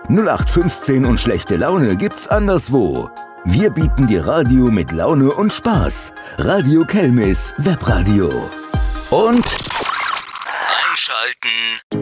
0815 und schlechte Laune gibt's anderswo. Wir bieten dir Radio mit Laune und Spaß. Radio Kelmis Webradio. Und einschalten.